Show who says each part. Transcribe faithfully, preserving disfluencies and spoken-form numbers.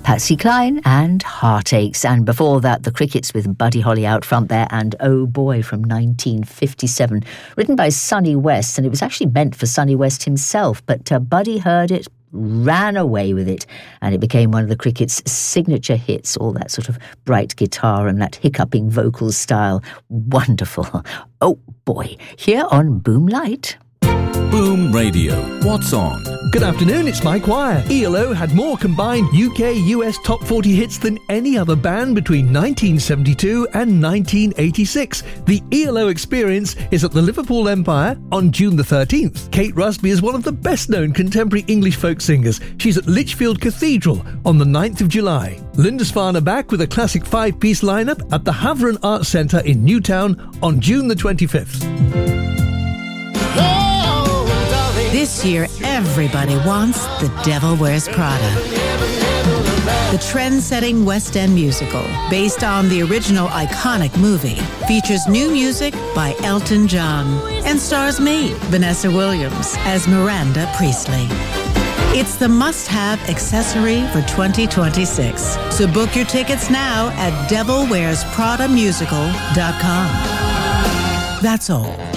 Speaker 1: Patsy Cline and Heartaches. And before that, the Crickets with Buddy Holly out front there and Oh Boy from nineteen fifty-seven, written by Sonny West. And it was actually meant for Sonny West himself, but uh, Buddy heard it, ran away with it, and it became one of the Crickets' signature hits, all that sort of bright guitar and that hiccuping vocal style. Wonderful. Oh boy, here on Boom Light.
Speaker 2: Boom Radio. What's on?
Speaker 3: Good afternoon, it's Mike Wire. E L O had more combined U K U S top forty hits than any other band between nineteen seventy-two and nineteen eighty-six. The E L O Experience is at the Liverpool Empire on June the thirteenth. Kate Rusby is one of the best-known contemporary English folk singers. She's at Lichfield Cathedral on the ninth of July. Lindisfarne are back with a classic five-piece lineup at the Haveren Arts Centre in Newtown on June the twenty-fifth.
Speaker 4: This year, everybody wants The Devil Wears Prada. The trend-setting West End musical, based on the original iconic movie, features new music by Elton John and stars me, Vanessa Williams, as Miranda Priestley. It's the must-have accessory for twenty twenty-six. So book your tickets now at devil wears prada musical dot com. That's all.